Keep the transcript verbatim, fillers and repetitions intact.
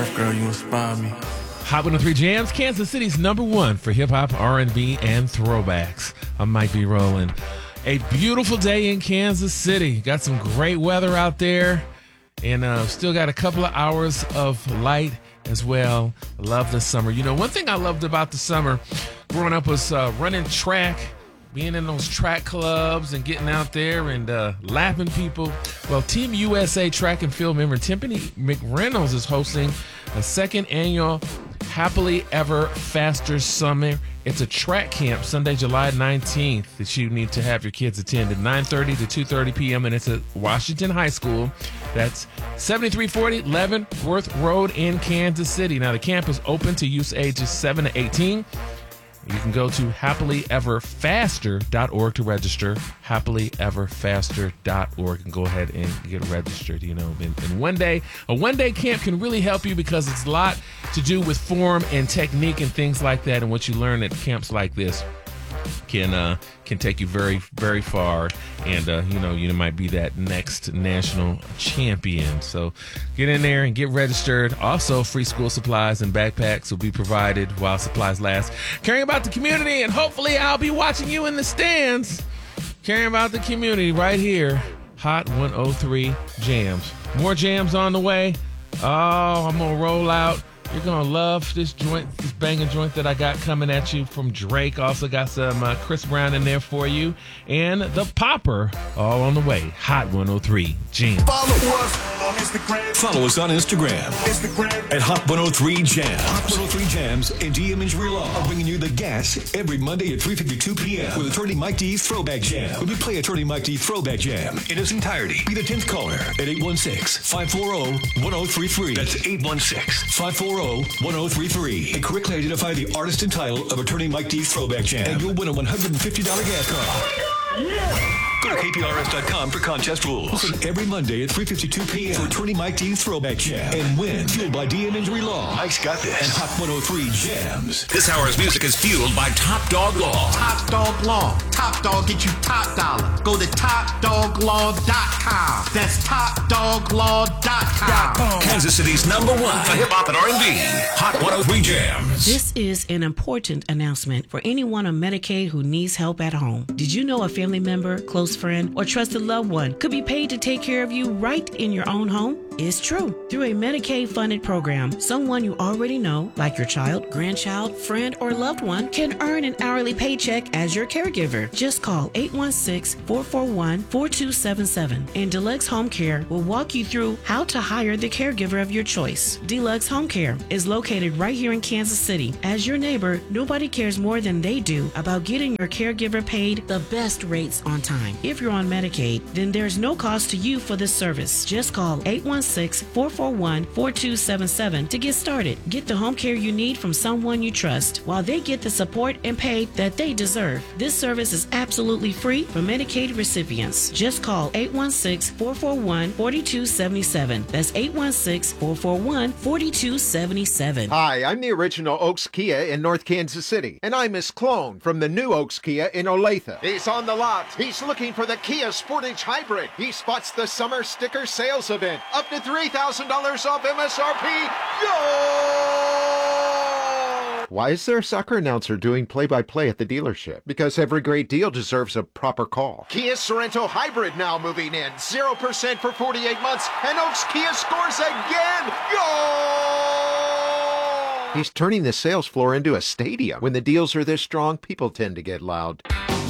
worth, girl, you inspire me. Hot one oh three Jams, Kansas City's number one for hip-hop, R and B, and throwbacks. I might be rolling. A beautiful day in Kansas City. Got some great weather out there, and uh, still got a couple of hours of light as well. Love the summer. You know, one thing I loved about the summer growing up was uh, running track, being in those track clubs and getting out there and uh, lapping people. Well, Team U S A track and field member Tiffany McReynolds is hosting a second annual Happily Ever Faster Summer. It's a track camp Sunday, July nineteenth that you need to have your kids attend at nine thirty to two thirty p.m. and it's at Washington High School. That's seventy-three forty Leavenworth Road in Kansas City. Now, the camp is open to youth ages seven to eighteen. You can go to happily ever faster dot org to register, happily ever faster dot org, and go ahead and get registered. You know, and, and one day, a one-day camp can really help you because it's a lot to do with form and technique and things like that. And what you learn at camps like this can uh, can take you very, very far. And, uh, you know, you might be that next national champion. So get in there and get registered. Also, free school supplies and backpacks will be provided while supplies last. Caring about the community, and hopefully I'll be watching you in the stands. Caring about the community right here. Hot one oh three Jams. More jams on the way. Oh, I'm going to roll out. You're going to love this joint, this banging joint that I got coming at you from Drake. Also got some uh, Chris Brown in there for you. And the Popper all on the way. Hot one oh three Jams. Follow us on Instagram. Follow us on Instagram. Instagram. At Hot one oh three Jams. Hot one oh three Jams and D M Injury Law are bringing you the gas every Monday at three fifty-two p.m. with Attorney Mike D's Throwback Jam. When we play Attorney Mike D's Throwback Jam in its entirety, be the tenth caller at eight one six, five four zero, one zero three three. That's eight one six, five four zero, one zero three three. And correctly identify the artist and title of Attorney Mike D's Throwback Jam, and you'll win a one hundred fifty dollars gas card. Yeah. Go to K P R S dot com for contest rules. Listen every Monday at three fifty-two p.m. for Attorney Mike D's Throwback Jam. And win. Fueled by D M Injury Law. Mike's got this. And Hot one oh three Jams. This hour's music is fueled by Top Dog Law. Top Dog Law. Top Dog get you top dollar. Go to top dog law dot com. That's top dog law dot com. Kansas City's number one for hip-hop and R and B. Hot one oh three Jams. This is an important announcement for anyone on Medicaid who needs help at home. Did you know a family member, close friend, or trusted loved one could be paid to take care of you right in your own home? It's true. Through a Medicaid-funded program, someone you already know, like your child, grandchild, friend, or loved one, can earn an hourly paycheck as your caregiver. Just call eight one six, four four one, four two seven seven, and Deluxe Home Care will walk you through how to hire the caregiver of your choice. Deluxe Home Care is located right here in Kansas City. As your neighbor, nobody cares more than they do about getting your caregiver paid the best rates on time. If you're on Medicaid, then there's no cost to you for this service. Just call eight one six, four four one, four two seven seven to get started. Get the home care you need from someone you trust while they get the support and pay that they deserve. This service is absolutely free for Medicaid recipients. Just call eight one six, four four one, four two seven seven. That's eight one six, four four one, four two seven seven. Hi, I'm the original Oaks Kia in North Kansas City, and I'm his clone from the new Oaks Kia in Olathe. He's on the lot. He's looking for the Kia Sportage Hybrid. He spots the summer sticker sales event. Up to three thousand dollars off M S R P. Yo! Why is there a soccer announcer doing play-by-play at the dealership? Because every great deal deserves a proper call. Kia Sorento Hybrid now moving in. zero percent for forty-eight months, and Oaks Kia scores again. Yo! He's turning the sales floor into a stadium. When the deals are this strong, people tend to get loud.